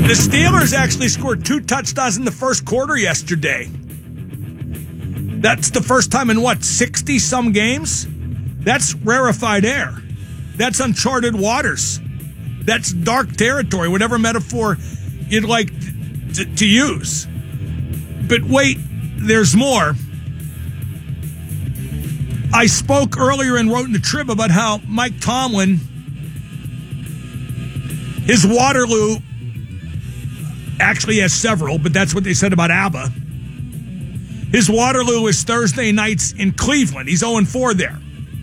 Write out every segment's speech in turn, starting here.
The Steelers actually scored 2 touchdowns in the first quarter yesterday. That's the first time in, 60-some games? That's rarefied air. That's uncharted waters. That's dark territory, whatever metaphor you'd like to use. But wait, there's more. I spoke earlier and wrote in the Trib about how Mike Tomlin, his Waterloo, actually has several, but that's what they said about ABBA. His Waterloo is Thursday nights in Cleveland. He's 0-4 there.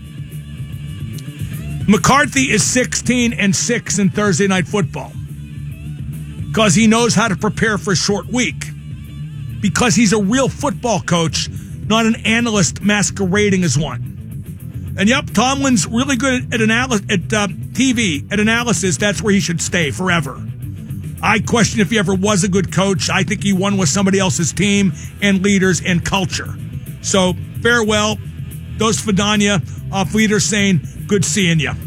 McCarthy is 16-6 in Thursday night football because he knows how to prepare for a short week, because he's a real football coach, not an analyst masquerading as one. And yep, Tomlin's really good at TV, at analysis. That's where he should stay forever. I question if he ever was a good coach. I think he won with somebody else's team and leaders and culture. So, farewell. Dos Vidania off leader saying, good seeing you.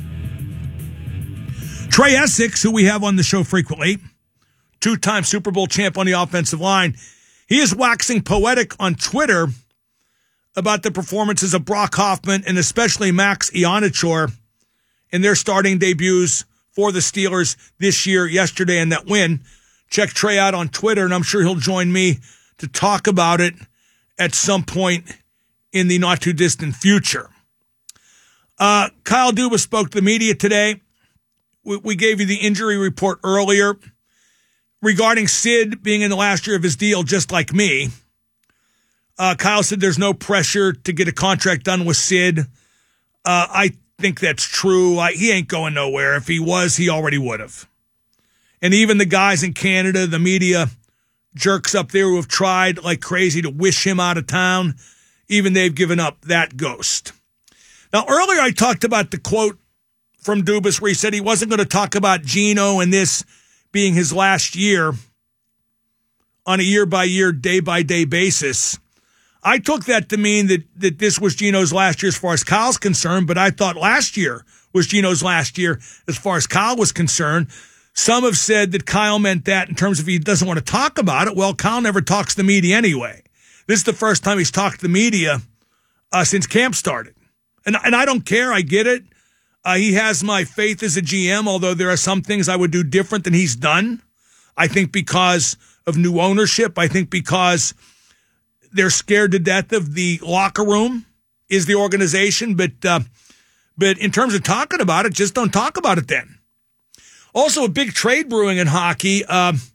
Trey Essex, who we have on the show frequently, 2-time Super Bowl champ on the offensive line, he is waxing poetic on Twitter about the performances of Brock Hoffman and especially Max Ionichor in their starting debuts for the Steelers this year, yesterday, and that win. Check Trey out on Twitter, and I'm sure he'll join me to talk about it at some point in the not-too-distant future. Kyle Dubas spoke to the media today. We gave you the injury report earlier regarding Sid being in the last year of his deal, just like me. Kyle said there's no pressure to get a contract done with Sid. I think that's true. He ain't going nowhere. If he was, he already would have. And even the guys in Canada, the media jerks up there who have tried like crazy to wish him out of town, even they've given up that ghost. Now, earlier I talked about the quote from Dubas where he said he wasn't going to talk about Geno and this being his last year on a year-by-year, day-by-day basis. I took that to mean that this was Geno's last year as far as Kyle's concerned, but I thought last year was Geno's last year as far as Kyle was concerned. Some have said that Kyle meant that in terms of he doesn't want to talk about it. Well, Kyle never talks to the media anyway. This is the first time he's talked to the media since camp started. And I don't care. I get it. He has my faith as a GM, although there are some things I would do different than he's done. I think because of new ownership. I think because they're scared to death of the locker room is the organization. But in terms of talking about it, just don't talk about it then. Also, a big trade brewing in hockey.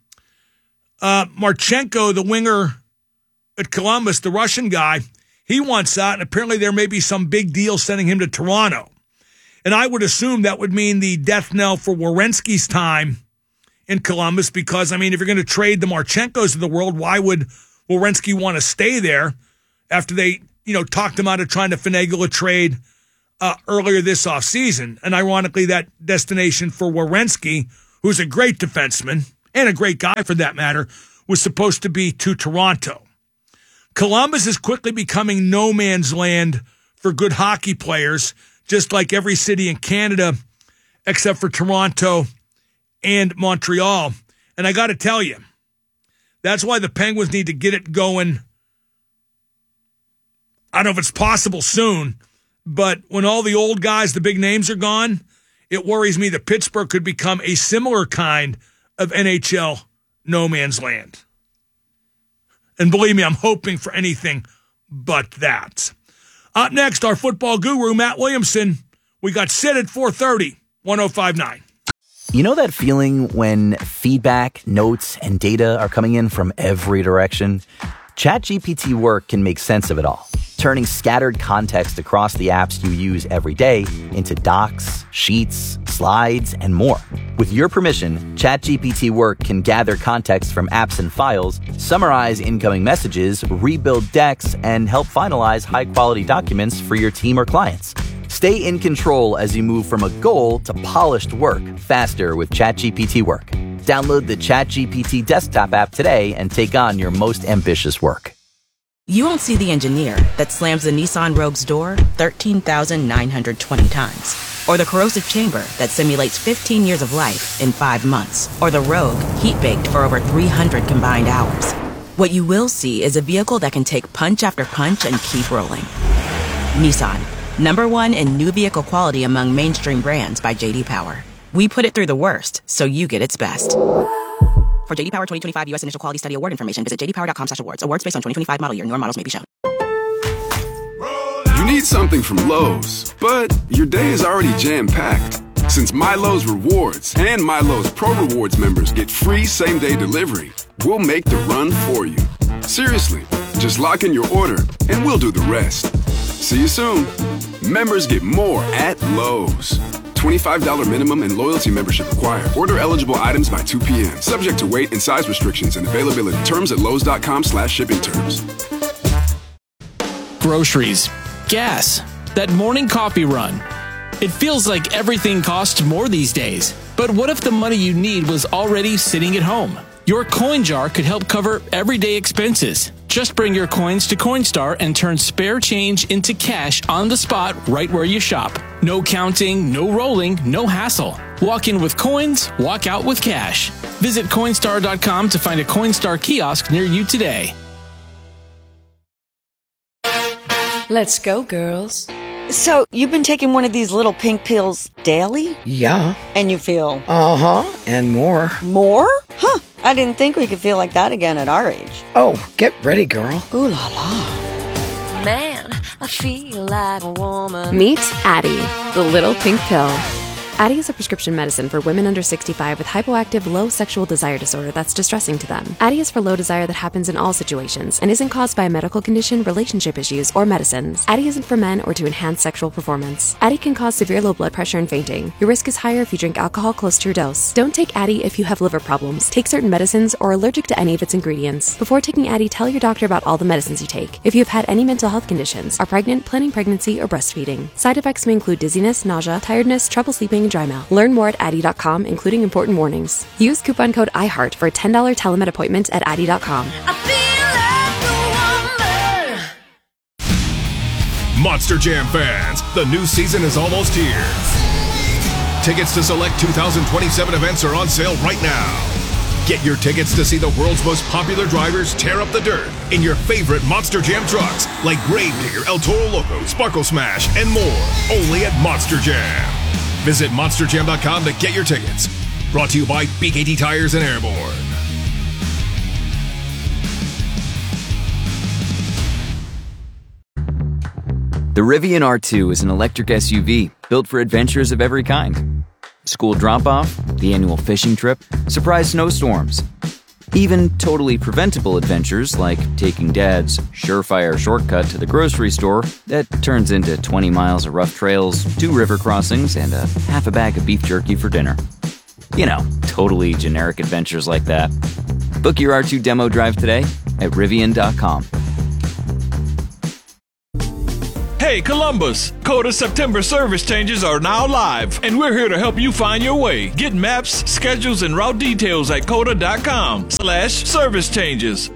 Marchenko, the winger at Columbus, the Russian guy, he wants out, and apparently there may be some big deal sending him to Toronto. And I would assume that would mean the death knell for Werenski's time in Columbus, because, if you're going to trade the Marchenkos of the world, why would Werenski want to stay there after they, talked him out of trying to finagle a trade earlier this offseason? And ironically, that destination for Werenski, who's a great defenseman and a great guy for that matter, was supposed to be to Toronto. Columbus is quickly becoming no man's land for good hockey players, just like every city in Canada except for Toronto and Montreal. And I got to tell you, that's why the Penguins need to get it going. I don't know if it's possible soon, but when all the old guys, the big names are gone, it worries me that Pittsburgh could become a similar kind of NHL no man's land. And believe me, I'm hoping for anything but that. Up next, our football guru, Matt Williamson. We got Sid at 4:30, 105.9. You know that feeling when feedback, notes, and data are coming in from every direction? ChatGPT Work can make sense of it all, turning scattered context across the apps you use every day into docs, sheets, slides, and more. With your permission, ChatGPT Work can gather context from apps and files, summarize incoming messages, rebuild decks, and help finalize high-quality documents for your team or clients. Stay in control as you move from a goal to polished work faster with ChatGPT Work. Download the ChatGPT desktop app today and take on your most ambitious work. You won't see the engineer that slams the Nissan Rogue's door 13,920 times. or the corrosive chamber that simulates 15 years of life in 5 months, or the Rogue, heat-baked for over 300 combined hours. What you will see is a vehicle that can take punch after punch and keep rolling. Nissan, #1 in new vehicle quality among mainstream brands by J.D. Power. We put it through the worst, so you get its best. For J.D. Power 2025 U.S. Initial Quality Study Award information, visit jdpower.com/awards. Awards based on 2025 model year. Newer models may be shown. You need something from Lowe's, but your day is already jam-packed. Since MyLowe's Rewards and MyLowe's Pro Rewards members get free same-day delivery, we'll make the run for you. Seriously, just lock in your order and we'll do the rest. See you soon. Members get more at Lowe's. $25 minimum and loyalty membership required. Order eligible items by 2 p.m. Subject to weight and size restrictions and availability. Terms at lowes.com/shipping terms. Groceries, gas, that morning coffee run. It feels like everything costs more these days. But what if the money you need was already sitting at home? Your coin jar could help cover everyday expenses. Just bring your coins to Coinstar and turn spare change into cash on the spot right where you shop. No counting, no rolling, no hassle. Walk in with coins, walk out with cash. Visit Coinstar.com to find a Coinstar kiosk near you today. Let's go, girls. So, you've been taking one of these little pink pills daily? Yeah. And you feel? Uh-huh, and more. More? Huh. I didn't think we could feel like that again at our age. Oh, get ready, girl. Ooh la la. Man, I feel like a woman. Meet Addyi, the little pink pill. Addyi is a prescription medicine for women under 65 with hypoactive low sexual desire disorder that's distressing to them. Addyi is for low desire that happens in all situations and isn't caused by a medical condition, relationship issues, or medicines. Addyi isn't for men or to enhance sexual performance. Addyi can cause severe low blood pressure and fainting. Your risk is higher if you drink alcohol close to your dose. Don't take Addyi if you have liver problems, take certain medicines, or are allergic to any of its ingredients. Before taking Addyi, tell your doctor about all the medicines you take. If you have had any mental health conditions, are pregnant, planning pregnancy, or breastfeeding. Side effects may include dizziness, nausea, tiredness, trouble sleeping, and dry mouth. Learn more at Addyi.com, including important warnings. Use coupon code IHEART for a $10 telemed appointment at Addyi.com. Monster Jam fans, the new season is almost here. Tickets to select 2027 events are on sale right now. Get your tickets to see the world's most popular drivers tear up the dirt in your favorite Monster Jam trucks like Gravedigger, El Toro Loco, Sparkle Smash, and more. Only at Monster Jam. Visit monsterjam.com to get your tickets. Brought to you by BKT Tires and Airborne. The Rivian R2 is an electric SUV built for adventures of every kind. School drop-off, the annual fishing trip, surprise snowstorms. Even totally preventable adventures like taking Dad's surefire shortcut to the grocery store that turns into 20 miles of rough trails, 2 river crossings, and a half a bag of beef jerky for dinner. You know, totally generic adventures like that. Book your R2 demo drive today at Rivian.com. Hey Columbus, Coda September service changes are now live, and we're here to help you find your way. Get maps, schedules, and route details at coda.com/service changes.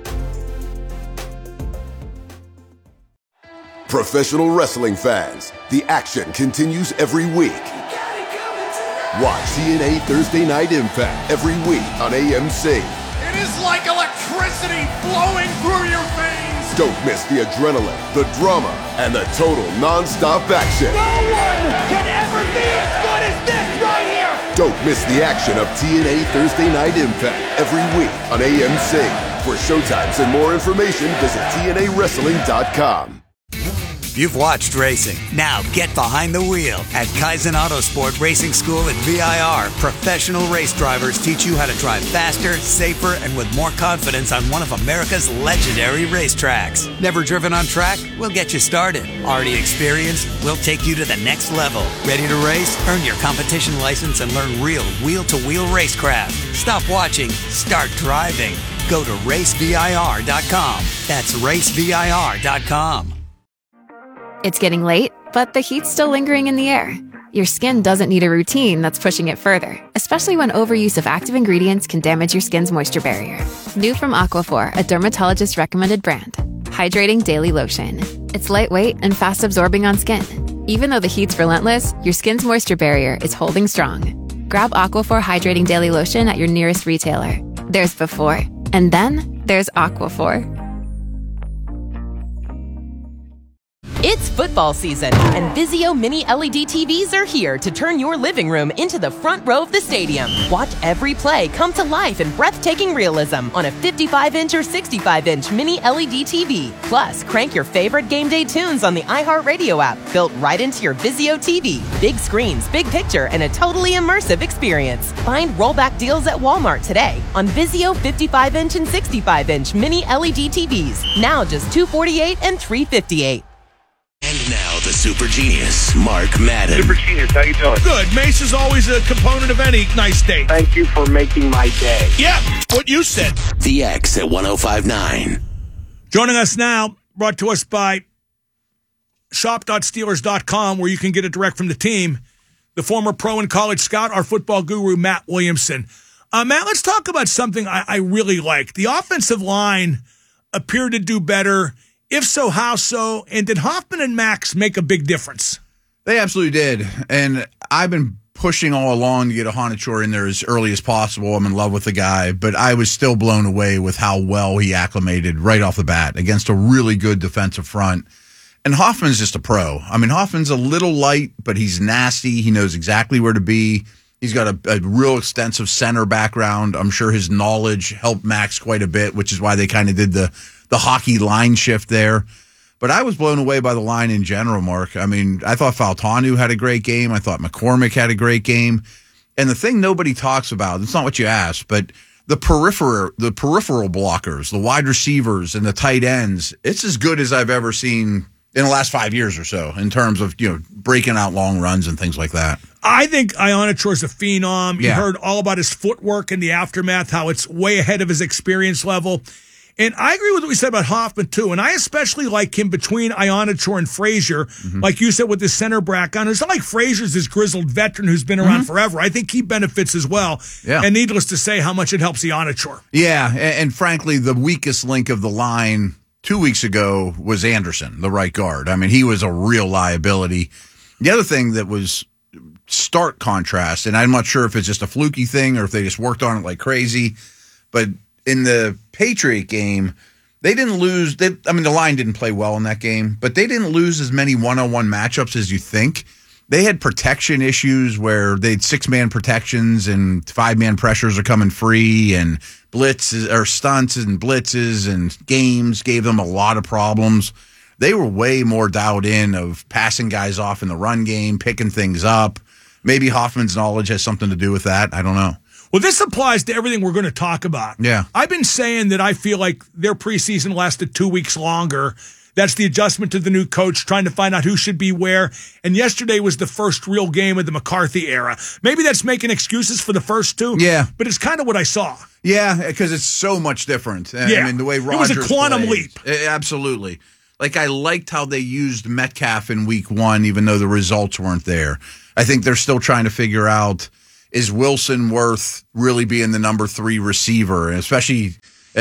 Professional wrestling fans, the action continues every week. Watch TNA Thursday Night Impact every week on AMC. It is like electricity flowing through your veins. Don't miss the adrenaline, the drama, and the total non-stop action. No one can ever be as good as this right here. Don't miss the action of TNA Thursday Night Impact every week on AMC. For showtimes and more information, visit TNAWrestling.com. You've watched racing. Now get behind the wheel. At Kaizen Autosport Racing School at VIR, professional race drivers teach you how to drive faster, safer, and with more confidence on one of America's legendary racetracks. Never driven on track? We'll get you started. Already experienced? We'll take you to the next level. Ready to race? Earn your competition license and learn real wheel-to-wheel racecraft. Stop watching. Start driving. Go to racevir.com. That's racevir.com. It's getting late, but the heat's still lingering in the air. Your skin doesn't need a routine that's pushing it further, especially when overuse of active ingredients can damage your skin's moisture barrier. New from Aquaphor, a dermatologist-recommended brand. Hydrating Daily Lotion. It's lightweight and fast-absorbing on skin. Even though the heat's relentless, your skin's moisture barrier is holding strong. Grab Aquaphor Hydrating Daily Lotion at your nearest retailer. There's before, and then there's Aquaphor. It's football season, and Vizio Mini LED TVs are here to turn your living room into the front row of the stadium. Watch every play come to life in breathtaking realism on a 55-inch or 65-inch Mini LED TV. Plus, crank your favorite game day tunes on the iHeartRadio app, built right into your Vizio TV. Big screens, big picture, and a totally immersive experience. Find rollback deals at Walmart today on Vizio 55-inch and 65-inch Mini LED TVs. Now just $248 and $358. And now the super genius, Mark Madden. Super genius, how you doing? Good. Mace is always a component of any nice day. Thank you for making my day. Yeah, what you said. The X at 105.9. Joining us now, brought to us by shop.steelers.com, where you can get it direct from the team, the former pro and college scout, our football guru, Matt Williamson. Matt, let's talk about something I really like. The offensive line appeared to do better. If so, how so? And did Hoffman and Max make a big difference? They absolutely did. And I've been pushing all along to get Honachor in there as early as possible. I'm in love with the guy, but I was still blown away with how well he acclimated right off the bat against a really good defensive front. And Hoffman's just a pro. I mean, Hoffman's a little light, but he's nasty. He knows exactly where to be. He's got a real extensive center background. I'm sure his knowledge helped Max quite a bit, which is why they kind of did the hockey line shift there. But I was blown away by the line in general, Mark. I mean, I thought Fautanu had a great game. I thought McCormick had a great game. And the thing nobody talks about, it's not what you asked, but the peripheral blockers, the wide receivers and the tight ends, it's as good as I've ever seen in the last 5 years or so in terms of, breaking out long runs and things like that. I think Ionachor's a phenom. You heard all about his footwork in the aftermath, how it's way ahead of his experience level. And I agree with what we said about Hoffman, too. And I especially like him between Ionachor and Frazier, like you said, with his center background. It's not like Frazier's this grizzled veteran who's been around forever. I think he benefits as well. Yeah. And needless to say, how much it helps Ionachor. Yeah, and frankly, the weakest link of the line 2 weeks ago was Anderson, the right guard. I mean, he was a real liability. The other thing that was stark contrast, and I'm not sure if it's just a fluky thing or if they just worked on it like crazy, but in the Patriot game, they didn't lose. The line didn't play well in that game, but they didn't lose as many one-on-one matchups as you think. They had protection issues where they had six-man protections and five-man pressures are coming free, and blitzes or stunts and blitzes and games gave them a lot of problems. They were way more dialed in of passing guys off in the run game, picking things up. Maybe Hoffman's knowledge has something to do with that. I don't know. Well, this applies to everything we're going to talk about. Yeah. I've been saying that I feel like their preseason lasted 2 weeks longer. That's the adjustment to the new coach, trying to find out who should be where. And yesterday was the first real game of the McCarthy era. Maybe that's making excuses for the first two. Yeah. But it's kind of what I saw. Yeah, because it's so much different. Yeah. I mean, the way Rodgers it was a quantum plays. leap. Absolutely. Like, I liked how they used Metcalf in week one, even though the results weren't there. I think they're still trying to figure out, is Wilson worth really being the number 3 receiver? And especially,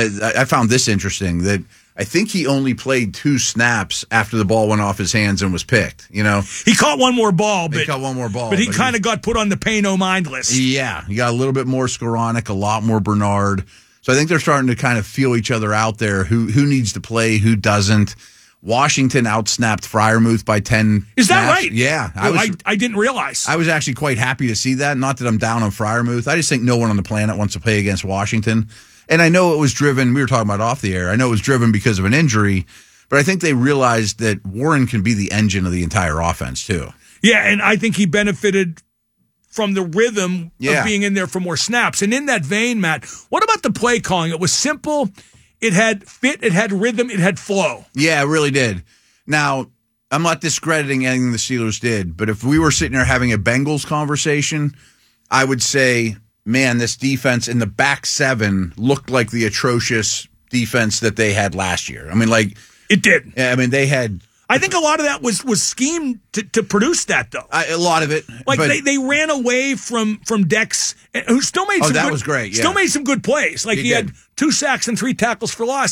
I found this interesting, that I think he only played 2 snaps after the ball went off his hands and was picked. He caught one more ball. But he kind of got put on the pay no mind list. Yeah, he got a little bit more Skoranek, a lot more Bernard. So I think they're starting to kind of feel each other out there. Who needs to play, who doesn't. Washington outsnapped Freiermuth by 10 Is snaps. that right? Yeah. I didn't realize. I was actually quite happy to see that. Not that I'm down on Freiermuth. I just think no one on the planet wants to play against Washington. And I know it was driven, we were talking about off the air, I know it was driven because of an injury, but I think they realized that Warren can be the engine of the entire offense too. Yeah, and I think he benefited from the rhythm of being in there for more snaps. And in that vein, Matt, what about the play calling? It was simple. It had fit, it had rhythm, it had flow. Yeah, it really did. Now, I'm not discrediting anything the Steelers did, but if we were sitting there having a Bengals conversation, I would say, man, this defense in the back 7 looked like the atrocious defense that they had last year. I mean, like... It did. I mean, they had... I think a lot of that was schemed to produce that, though. A lot of it. Like, they ran away from Dex, who still made some that was great, yeah. Still made some good plays. Like, he had 2 sacks and 3 tackles for loss.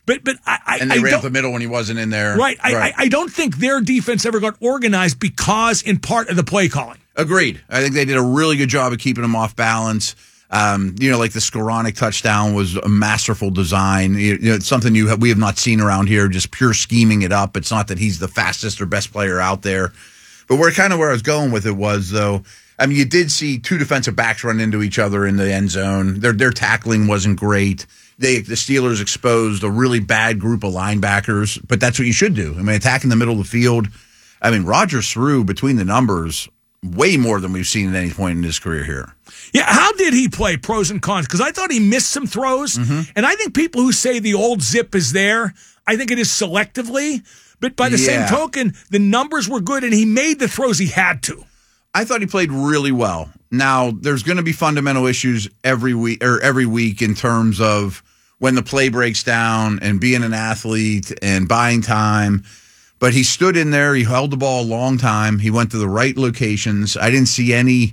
But and they ran up the middle when he wasn't in there. Right. I don't think their defense ever got organized because, in part, of the play calling. Agreed. I think they did a really good job of keeping him off balance. Like the Skoranek touchdown was a masterful design. It's something we have not seen around here, just pure scheming it up. It's not that he's the fastest or best player out there. But where I was going with it was, though, you did see two defensive backs run into each other in the end zone. Their tackling wasn't great. The Steelers exposed a really bad group of linebackers, but that's what you should do. Attacking the middle of the field. Rodgers threw between the numbers way more than we've seen at any point in his career here. Yeah, how did he play, pros and cons? Because I thought he missed some throws, and I think people who say the old zip is there, I think it is selectively, but by the same token, the numbers were good, and he made the throws he had to. I thought he played really well. Now, there's going to be fundamental issues every week in terms of when the play breaks down and being an athlete and buying time. But he stood in there. He held the ball a long time. He went to the right locations. I didn't see any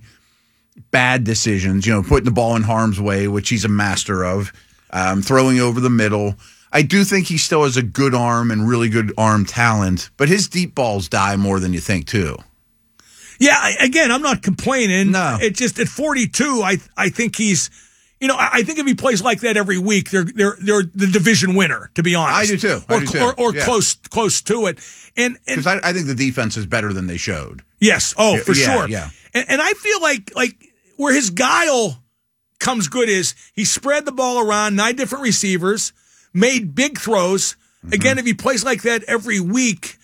bad decisions, putting the ball in harm's way, which he's a master of, throwing over the middle. I do think he still has a good arm and really good arm talent, but his deep balls die more than you think, too. Yeah, again, I'm not complaining. No. It's just at 42, I think he's, I think if he plays like that every week, they're the division winner, to be honest. I do too. Or close to it. And because I think the defense is better than they showed. Yes. Oh, for sure. Yeah. And I feel like where his guile comes good is he spread the ball around 9 different receivers, made big throws. Mm-hmm. Again, if he plays like that every week,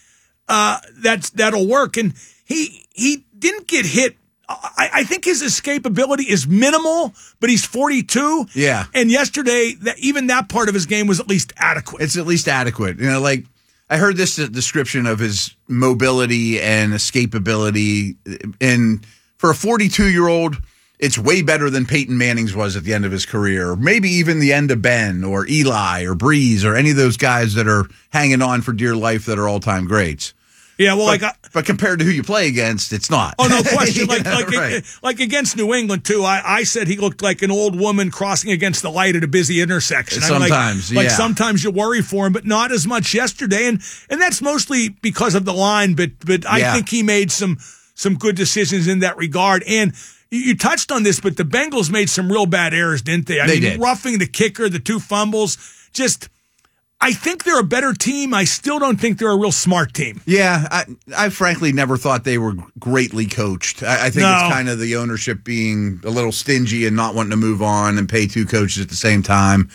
that'll work. And he didn't get hit. I think his escapability is minimal, but he's 42. Yeah. And yesterday, even that part of his game was at least adequate. It's at least adequate. I heard this description of his mobility and escapability. And for a 42-year-old, it's way better than Peyton Manning's was at the end of his career. Maybe even the end of Ben or Eli or Breeze or any of those guys that are hanging on for dear life that are all-time greats. Yeah, well, but compared to who you play against, it's not. Oh, no question. Right. Like against New England too. I said he looked like an old woman crossing against the light at a busy intersection. Sometimes, sometimes you worry for him, but not as much yesterday, and that's mostly because of the line. But I think he made some good decisions in that regard. And you touched on this, but the Bengals made some real bad errors, didn't they? They did. Roughing the kicker, the 2 fumbles, just. I think they're a better team. I still don't think they're a real smart team. Yeah, I frankly never thought they were greatly coached. I think it's kind of the ownership being a little stingy and not wanting to move on and pay 2 coaches at the same time.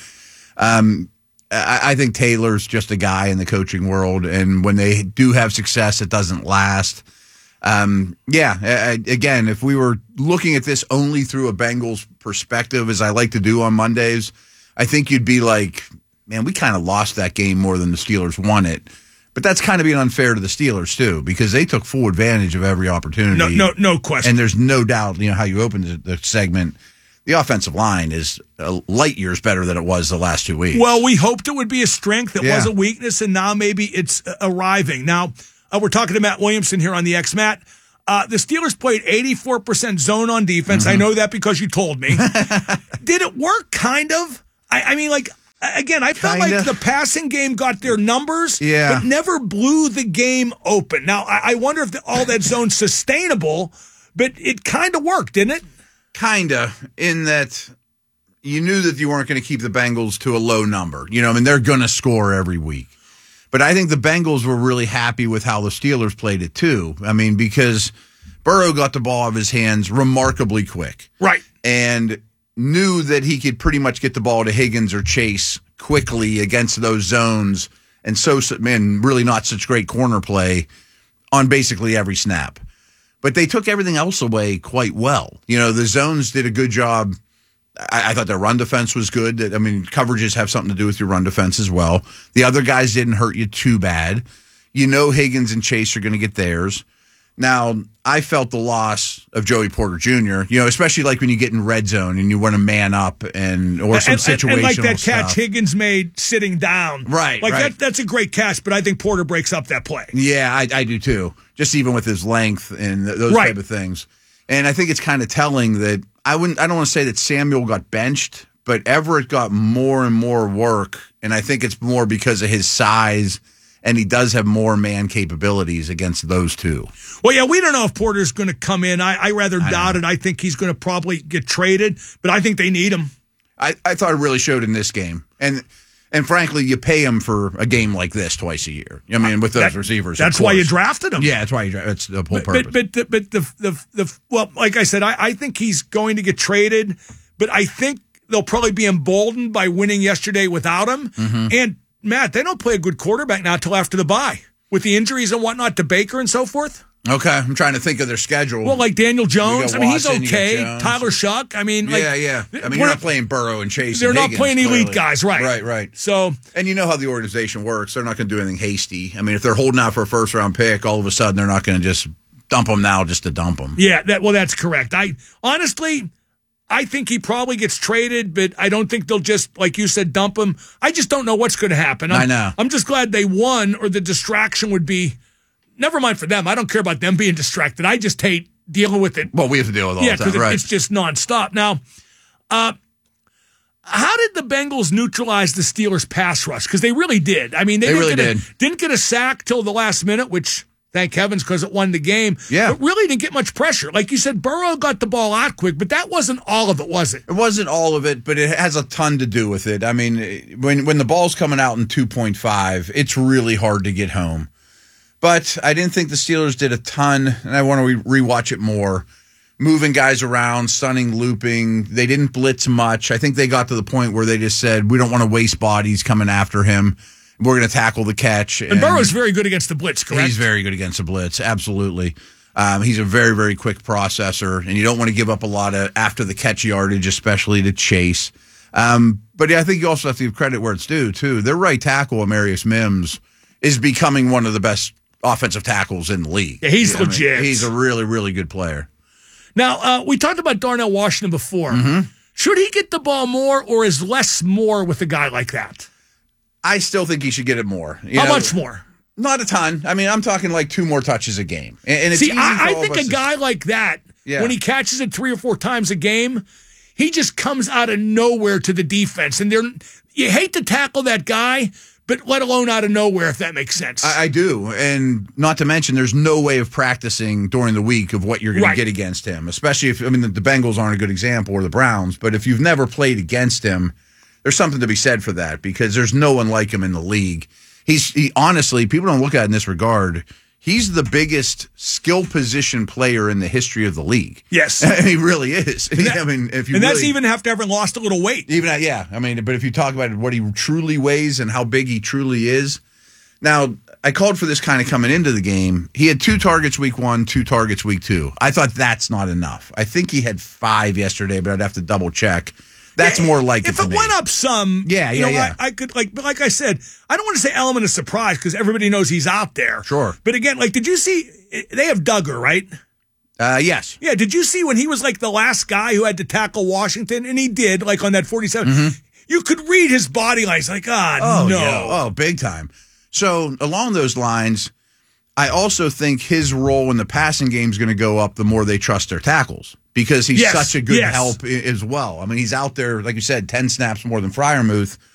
I think Taylor's just a guy in the coaching world, and when they do have success, it doesn't last. Again, if we were looking at this only through a Bengals perspective, as I like to do on Mondays, I think you'd be like, man, we kind of lost that game more than the Steelers won it. But that's kind of being unfair to the Steelers, too, because they took full advantage of every opportunity. No question. And there's no doubt, how you opened the segment, the offensive line is light years better than it was the last 2 weeks. Well, we hoped it would be a strength. It was a weakness, and now maybe it's arriving. Now, we're talking to Matt Williamson here on the X-Matt. The Steelers played 84% zone on defense. Mm-hmm. I know that because you told me. Did it work, kind of? Again, I felt like the passing game got their numbers, but never blew the game open. Now, I wonder if all that zone's sustainable, but it kind of worked, didn't it? Kind of, in that you knew that you weren't going to keep the Bengals to a low number. They're going to score every week. But I think the Bengals were really happy with how the Steelers played it, too. Because Burrow got the ball out of his hands remarkably quick. Right. And knew that he could pretty much get the ball to Higgins or Chase quickly against those zones, and really not such great corner play on basically every snap. But they took everything else away quite well. The zones did a good job. I thought their run defense was good. Coverages have something to do with your run defense as well. The other guys didn't hurt you too bad. Higgins and Chase are going to get theirs. Now, I felt the loss of Joey Porter Jr., especially like when you get in red zone and you want to man up or some situational and like that stuff. catch Higgins made sitting down. Right. That's a great catch, but I think Porter breaks up that play. Yeah, I do too. Just even with his length and those type of things. And I think it's kind of telling that I don't want to say that Samuel got benched, but Everett got more and more work, and I think it's more because of his size, and he does have more man capabilities against those two. Well, yeah, we don't know if Porter's going to come in. I rather doubt it. I think he's going to probably get traded, but I think they need him. I thought it really showed in this game. And frankly, you pay him for a game like this twice a year. I mean, with those receivers. That's why you drafted him. Yeah, that's why you drafted. That's the whole purpose. Well, like I said, I think he's going to get traded, but I think they'll probably be emboldened by winning yesterday without him. Mm-hmm. And Matt, they don't play a good quarterback now till after the bye with the injuries and whatnot to Baker and so forth. Okay, I'm trying to think of their schedule. Well, like Daniel Jones, I mean, he's Watson, okay. Tyler Shuck, I mean, like, yeah. I mean, you're not playing Burrow and Chase. They're and not Higgins, playing elite clearly. guys, right? Right. So, and you know how the organization works. They're not going to do anything hasty. I mean, if they're holding out for a first round pick, all of a sudden they're not going to just dump them now just to dump them. Yeah, that's correct. I think he probably gets traded, but I don't think they'll just, like you said, dump him. I just don't know what's going to happen. I know. I'm just glad they won, or the distraction would be. Never mind for them. I don't care about them being distracted. I just hate dealing with it. Well, we have to deal with all the time, right? It's just nonstop. Now, how did the Bengals neutralize the Steelers' pass rush? Because they really did. I mean, they really did. Didn't get a sack till the last minute, which, thank heavens, because it won the game. Yeah. But really didn't get much pressure. Like you said, Burrow got the ball out quick, but that wasn't all of it, was it? It wasn't all of it, but it has a ton to do with it. I mean, when the ball's coming out in 2.5, it's really hard to get home. But I didn't think the Steelers did a ton, and I want to rewatch it more. Moving guys around, stunning, looping. They didn't blitz much. I think they got to the point where they just said, we don't want to waste bodies coming after him. We're going to tackle the catch. And Burrow's very good against the blitz, correct? He's very good against the blitz, absolutely. He's a very, very quick processor, and you don't want to give up a lot of after-the-catch yardage, especially to Chase. But yeah, I think you also have to give credit where it's due, too. Their right tackle, Amarius Mims, is becoming one of the best offensive tackles in the league. Yeah, he's legit. He's a really, really good player. Now, we talked about Darnell Washington before. Mm-hmm. Should he get the ball more, or is less more with a guy like that? I still think he should get it more. How much more? Not a ton. I mean, I'm talking like 2 more touches a game. And it's easy I think a guy like that, when he catches it 3 or 4 times a game, he just comes out of nowhere to the defense. And you hate to tackle that guy, but let alone out of nowhere, if that makes sense. I do. And not to mention, there's no way of practicing during the week of what you're going to get against him, especially if, the Bengals aren't a good example, or the Browns, but if you've never played against him, there's something to be said for that, because there's no one like him in the league. He honestly, people don't look at it in this regard, he's the biggest skill position player in the history of the league. Yes. He really is. That's even after having lost a little weight. But if you talk about what he truly weighs and how big he truly is. Now, I called for this kind of coming into the game. He had 2 targets week 1, 2 targets week 2. I thought that's not enough. I think he had 5 yesterday, but I'd have to double check. That's more like if it went up some. Yeah. I could like I said, I don't want to say element of surprise because everybody knows he's out there. Sure. But again, did you see they have Duggar, right? Yes. Yeah. Did you see when he was like the last guy who had to tackle Washington, and he did on that 47? Mm-hmm. You could read his body language no. Yeah. Oh, big time. So along those lines, I also think his role in the passing game is going to go up the more they trust their tackles. Because he's such a good help as well. I mean, he's out there, like you said, 10 snaps more than Freiermuth.